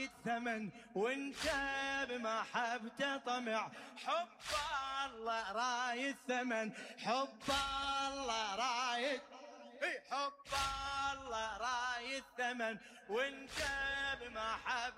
الثمن وانت بمحبته طمع. حب الله راي الثمن، حب الله راي، حب الله راي الثمن وانت بمحبته